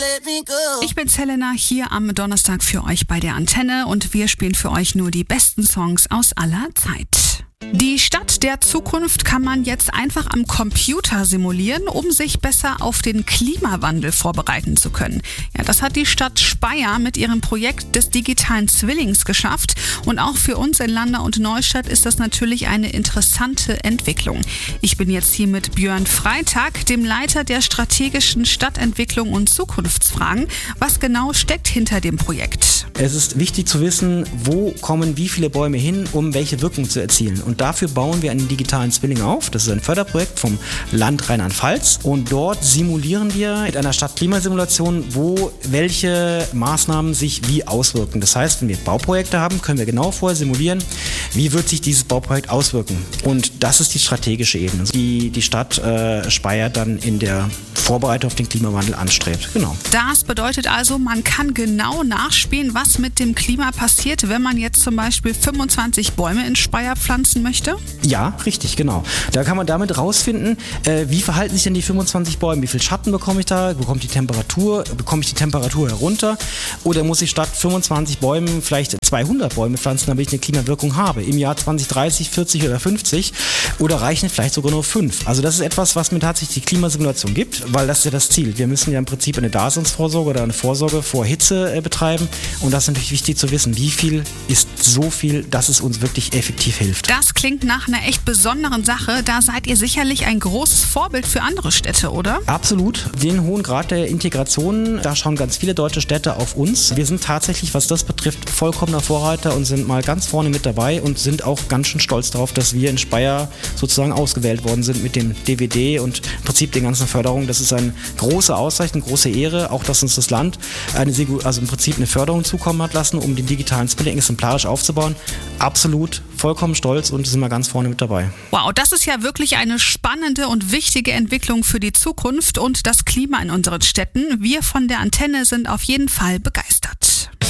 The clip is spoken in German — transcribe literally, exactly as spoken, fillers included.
Ich bin Selena hier am Donnerstag für euch bei der Antenne und wir spielen für euch nur die besten Songs aus aller Zeit. Die Stadt der Zukunft kann man jetzt einfach am Computer simulieren, um sich besser auf den Klimawandel vorbereiten zu können. Ja, das hat die Stadt Speyer mit ihrem Projekt des digitalen Zwillings geschafft. Und auch für uns in Landau und Neustadt ist das natürlich eine interessante Entwicklung. Ich bin jetzt hier mit Björn Freitag, dem Leiter der strategischen Stadtentwicklung und Zukunftsfragen. Was genau steckt hinter dem Projekt? Es ist wichtig zu wissen, wo kommen wie viele Bäume hin, um welche Wirkung zu erzielen. Und dafür bauen wir einen digitalen Zwilling auf. Das ist ein Förderprojekt vom Land Rheinland-Pfalz. Und dort simulieren wir mit einer Stadtklimasimulation, wo welche Maßnahmen sich wie auswirken. Das heißt, wenn wir Bauprojekte haben, können wir genau vorher simulieren, wie wird sich dieses Bauprojekt auswirken. Und das ist die strategische Ebene, die die Stadt äh, Speyer dann in der Vorbereitung auf den Klimawandel anstrebt. Genau. Das bedeutet also, man kann genau nachspielen, was mit dem Klima passiert, wenn man jetzt zum Beispiel fünfundzwanzig Bäume in Speyer pflanzen möchte? Ja, richtig, genau. Da kann man damit rausfinden, äh, wie verhalten sich denn die fünfundzwanzig Bäume, wie viel Schatten bekomme ich da, bekomme ich die Temperatur, bekomme ich die Temperatur herunter oder muss ich statt fünfundzwanzig Bäumen vielleicht zweihundert Bäume pflanzen, damit ich eine Klimawirkung habe, im Jahr zwanzig dreißig, vierzig oder fünfzig oder reichen vielleicht sogar nur fünf. Also das ist etwas, was mir tatsächlich die Klimasimulation gibt, weil das ist ja das Ziel. Wir müssen ja im Prinzip eine Daseinsvorsorge oder eine Vorsorge vor Hitze äh, betreiben und das ist natürlich wichtig zu wissen, wie viel ist so viel, dass es uns wirklich effektiv hilft. Das klingt nach einer echt besonderen Sache. Da seid ihr sicherlich ein großes Vorbild für andere Städte, oder? Absolut. Den hohen Grad der Integration, da schauen ganz viele deutsche Städte auf uns. Wir sind tatsächlich, was das betrifft, vollkommener Vorreiter und sind mal ganz vorne mit dabei und sind auch ganz schön stolz darauf, dass wir in Speyer sozusagen ausgewählt worden sind mit dem D W D und im Prinzip den ganzen Förderungen. Das ist eine große Auszeichnung, große Ehre, auch dass uns das Land eine, also im Prinzip eine Förderung zukommen hat lassen, um den digitalen Zwilling exemplarisch aufzubauen. Absolut, vollkommen stolz und sind wir ganz vorne mit dabei. Wow, das ist ja wirklich eine spannende und wichtige Entwicklung für die Zukunft und das Klima in unseren Städten. Wir von der Antenne sind auf jeden Fall begeistert.